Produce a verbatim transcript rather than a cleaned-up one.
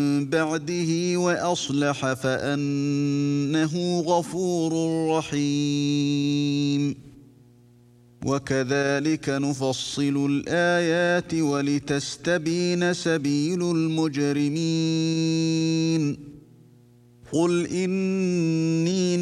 بَعْدِهِ وَأَصْلَحَ فَأَنَّهُ غَفُورٌ رَّحِيمٌ وَكَذَلِكَ نُفَصِّلُ الْآيَاتِ وَلِتَسْتَبِينَ سَبِيلُ الْمُجْرِمِينَ قُلْ إِنِّي